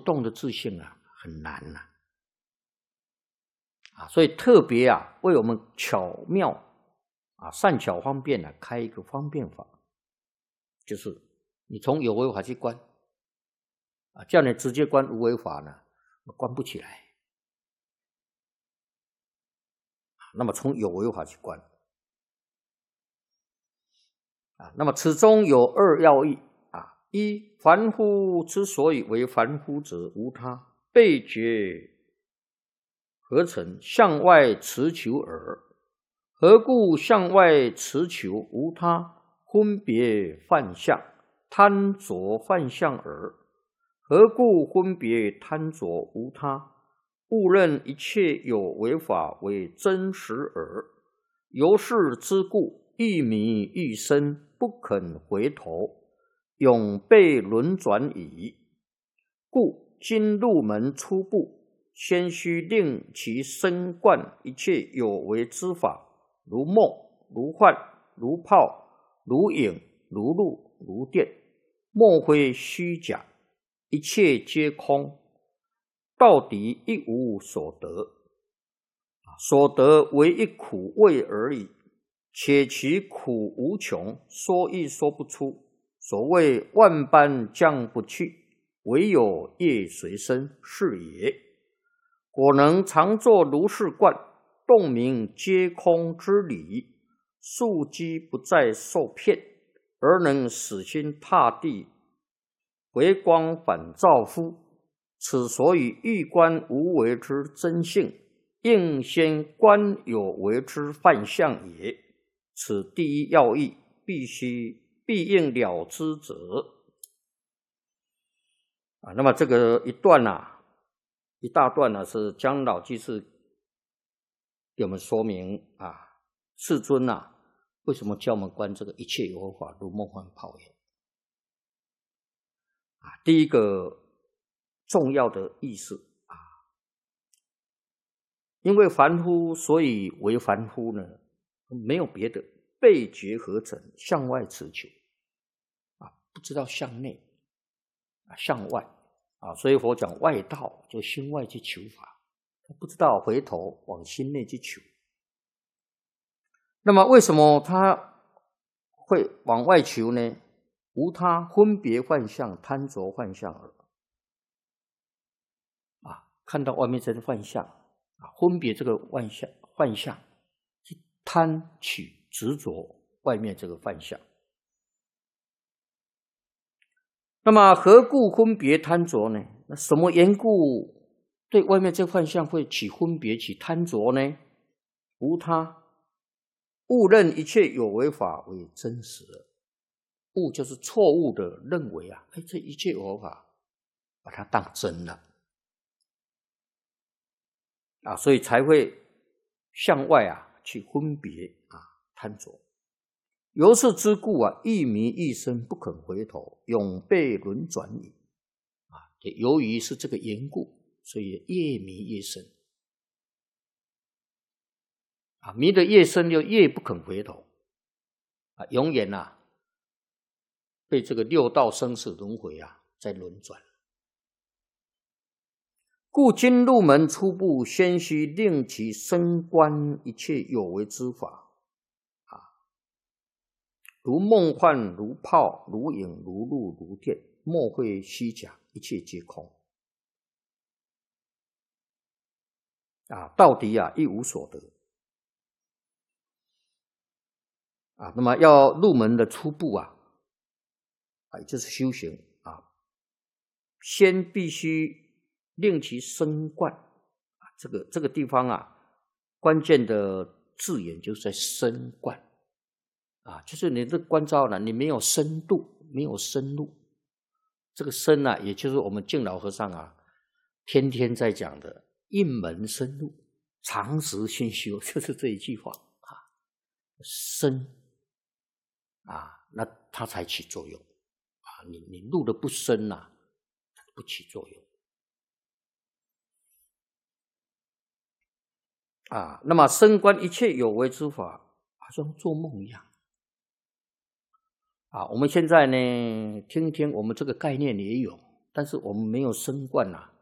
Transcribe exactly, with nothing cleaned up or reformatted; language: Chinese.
动的自性啊，很难呐、啊。啊，所以特别啊，为我们巧妙啊、善巧方便啊，开一个方便法，就是你从有为法去观啊，叫你直接观无为法呢，观不起来。那么从有为法去观啊，那么此中有二要义啊：一，凡夫之所以为凡夫者，无他，被觉合成，向外持求耳。何故向外持求？无他，分别幻象，贪着幻象耳。何故分别贪着？无他，误认一切有为法为真实耳。由是之故，一迷一深，不肯回头，永被轮转矣。故今入门初步，先须令其身贯一切有为之法，如梦，如幻，如泡，如影，如露，如电，莫非虚假，一切皆空，到底一无所得，所得为一苦味而已，且其苦无穷，说亦说不出。所谓万般将不去，唯有业随身，是也。果能常作如是观，洞明皆空之理，庶几不再受骗，而能死心塌地，回光返照乎？此所以欲观无为之真性，应先观有为之幻象也。此第一要义，必须必应了之者。啊，那么这个一段啊，一大段呢，是姜老居士给我们说明啊，世尊啊，为什么教我们观这个一切有为法如梦幻泡影？啊，第一个重要的意思啊，因为凡夫，所以为凡夫呢，没有别的，被觉合成，向外持求啊，不知道向内啊，向外啊，所以佛讲外道，就心外去求法，不知道回头往心内去求。那么为什么他会往外求呢？无他，分别幻象，贪着幻象耳。啊，看到外面这个幻象啊，分别这个幻象，幻象去贪取执着外面这个幻象。那么何故分别贪着呢？那什么缘故对外面这个幻象会起分别起贪着呢？无他，误认一切有为法为真实。误就是错误的认为啊，哎，这一切有为法把它当真了啊，所以才会向外啊去分别啊贪着。由是之故啊，一迷一深，不肯回头，永被轮转矣。啊，由于是这个缘故，所以越迷越深。啊，迷得越深，就越不肯回头。啊，永远啊被这个六道生死轮回啊在轮转。故今入门初步，先须令其身观一切有为之法，啊，如梦幻，如泡，如影，如露，如电，莫非虚假，一切皆空。啊，到底啊一无所得。啊，那么要入门的初步啊，啊，也就是修行啊，先必须令其身观啊，这个这个地方啊，关键的字眼就是在身观啊，就是你的观照呢，你没有深度，没有深入。这个深啊，也就是我们净老和尚啊，天天在讲的一门深入，常时熏修，就是这一句话啊，深啊，那它才起作用啊，你你入的不深啊，它不起作用。啊，那么深观一切有为之法，好像做梦一样。啊，我们现在呢，听听我们这个概念也有但是我们没有升观呐、啊。